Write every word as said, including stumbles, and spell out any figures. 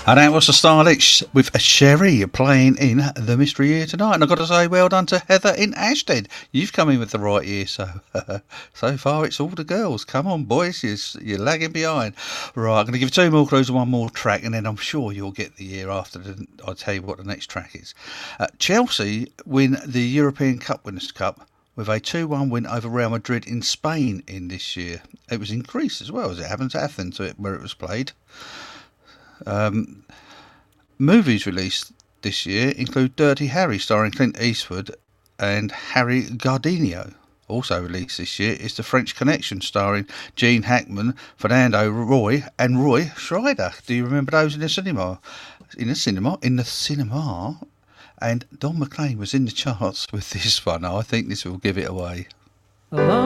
And that was the Starlets with a Sherry playing in The Mystery Year tonight. And I've got to say, well done to Heather in Ashton. You've come in with the right year, so so far it's all the girls. Come on, boys, you're, you're lagging behind. Right, I'm going to give two more clues and one more track, and then I'm sure you'll get the year after. The, I'll tell you what the next track is. Uh, Chelsea win the European Cup Winners' Cup with a two one win over Real Madrid in Spain in this year. It was in Greece as well, as it happens, Athens, where it was played. Um, movies released this year include Dirty Harry starring Clint Eastwood and Harry Gardino. Also released this year is The French Connection starring Gene Hackman, Fernando Roy and Roy Schreider. Do you remember those in the cinema? In the cinema? In the cinema? And Don McLean was in the charts with this one. I think this will give it away. Alone.